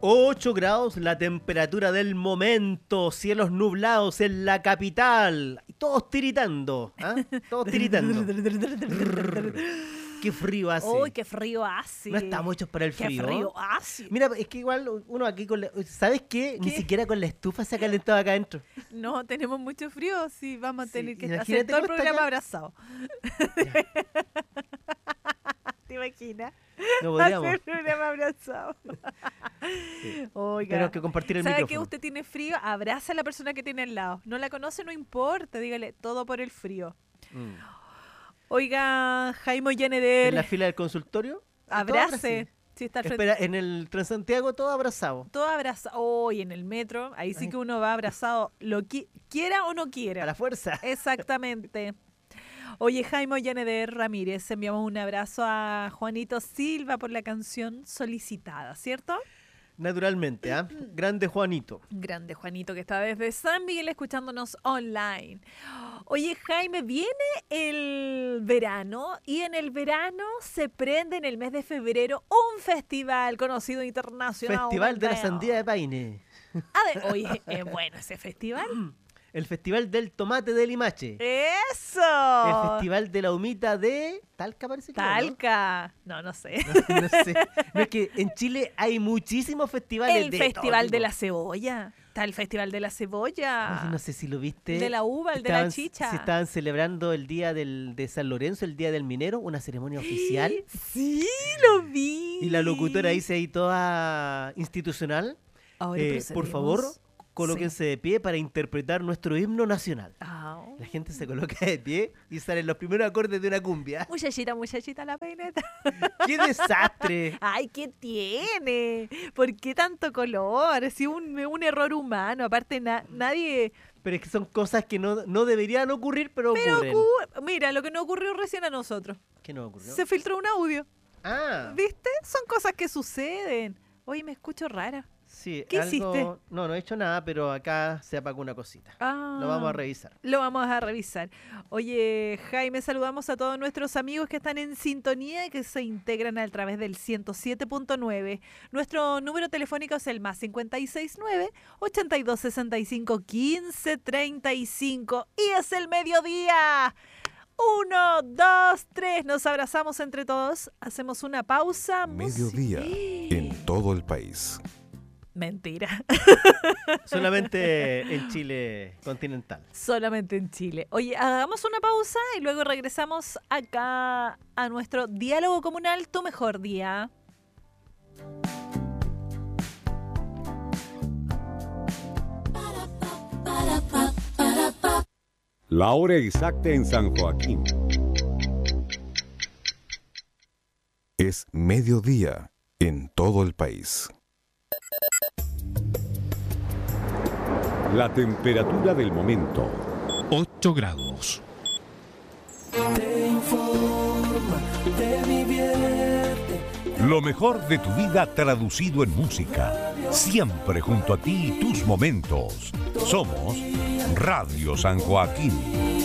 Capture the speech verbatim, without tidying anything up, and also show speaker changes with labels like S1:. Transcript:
S1: ocho grados la temperatura del momento, cielos nublados en la capital. Todos tiritando, ¿eh? Todos tiritando. Qué frío hace.
S2: Uy, qué frío hace.
S1: No estamos hechos para el frío.
S2: Qué frío hace.
S1: Mira, es que igual uno aquí con la... ¿Sabes qué? Ni
S2: ¿Qué?
S1: siquiera con la estufa se ha calentado acá adentro.
S2: No, tenemos mucho frío, sí, vamos a
S1: Sí,
S2: tener que
S1: imagínate
S2: hacer todo el
S1: cómo está
S2: programa
S1: acá.
S2: abrazado. ¿Te imaginas?
S1: No podríamos.
S2: Hacer el programa abrazado.
S1: Sí.
S2: Oiga.
S1: Tenemos que compartir el
S2: ¿Sabe que
S1: micrófono.
S2: usted tiene frío? Abraza a la persona que tiene al lado. No la conoce, no importa. Dígale, todo por el frío.
S1: Mm.
S2: Oiga, Jaime
S1: En
S2: Llaneder,
S1: la fila del consultorio.
S2: abrace. Sí, está al frente.
S1: Espera, en el Transantiago todo abrazado.
S2: Todo abrazado. Hoy en el metro, ahí sí
S1: Ay.
S2: que uno va abrazado, lo qui- quiera o no
S1: A
S2: quiera.
S1: la fuerza.
S2: Exactamente. Oye, Jaime Llaneder Ramírez, enviamos un abrazo a Juanito Silva por la canción solicitada, ¿cierto?
S1: Naturalmente, ¿ah? Grande Juanito.
S2: Grande Juanito que está desde San Miguel escuchándonos online. Oye, Jaime, viene el verano y en el verano se prende en el mes de febrero un festival conocido internacional.
S1: Festival de la Sandía de Paine.
S2: A ver, oye, es bueno ese festival.
S1: El Festival del Tomate de Limache.
S2: ¡Eso!
S1: El Festival de la Humita de Talca, parece que era, ¿no?
S2: Talca. No, no sé.
S1: No, no sé. No, es que en Chile hay muchísimos festivales.
S2: El
S1: de
S2: Festival
S1: todo
S2: de
S1: tipo.
S2: la Cebolla. Está el Festival de la Cebolla.
S1: Oye, no sé si lo viste.
S2: De la uva, el de la
S1: Estaban-
S2: chicha.
S1: Se estaban celebrando el día del, de San Lorenzo, el Día del Minero, una ceremonia oficial.
S2: Sí, lo vi.
S1: Y la locutora dice ahí toda institucional.
S2: Ahora
S1: eh, por favor,
S2: procedemos.
S1: colóquense de pie para interpretar nuestro himno nacional.
S2: Ah.
S1: La gente se coloca de pie y salen los primeros acordes de una cumbia.
S2: Muchachita, muchachita, la peineta.
S1: ¡Qué desastre!
S2: Ay, ¿qué tiene? ¿Por qué tanto color? Si un, un error humano. Aparte, na- nadie...
S1: Pero es que son cosas que no, no deberían ocurrir, pero,
S2: Pero
S1: ocurren.
S2: ocu- mira, lo que no ocurrió recién a nosotros.
S1: ¿Qué no ocurrió?
S2: Se filtró un audio.
S1: Ah,
S2: ¿Viste? Son cosas que suceden. Oye, me escucho rara.
S1: sí.
S2: ¿Qué
S1: algo-
S2: hiciste?
S1: No, no he hecho nada, pero acá se apagó una cosita.
S2: Ah,
S1: Lo vamos a revisar.
S2: Lo vamos a revisar. Oye, Jaime, saludamos a todos nuestros amigos que están en sintonía y que se integran a través del ciento siete punto nueve. Nuestro número telefónico es el más cincuenta y seis nueve, ochenta y dos sesenta y cinco, quince treinta y cinco. Y es el mediodía. Uno, dos, tres. Nos abrazamos entre todos. Hacemos una pausa.
S3: Mediodía en todo el país.
S2: Mentira.
S1: Solamente en Chile continental.
S2: Solamente en Chile. Oye, hagamos una pausa y luego regresamos acá a nuestro diálogo comunal, tu mejor día.
S4: La hora exacta en San Joaquín.
S3: Es mediodía en todo el país.
S4: La temperatura del momento.
S5: ocho grados.
S6: Te informa, te divierte.
S7: Lo mejor de tu vida traducido en música. Siempre junto a ti y tus momentos. Somos Radio San Joaquín.